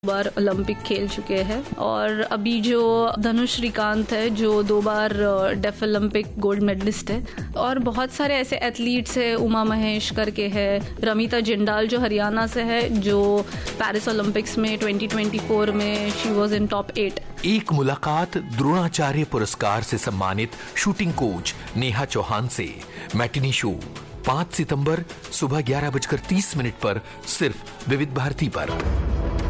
बार Olympic खेल चुके हैं और अभी जो धनुष श्रीकांत है जो 2 बार डेफ ओलंपिक गोल्ड मेडलिस्ट है और बहुत सारे ऐसे एथलीट्स है, उमा महेश करके है, रमिता जिंदाल जो हरियाणा से है जो पेरिस ओलंपिक्स में 2024 में शी वाज इन टॉप 8। एक मुलाकात द्रोणाचार्य पुरस्कार से सम्मानित शूटिंग कोच नेहा चौहान से। मैटिनी शो 5 सितंबर सुबह 11:30 पर सिर्फ विविध भारती पर।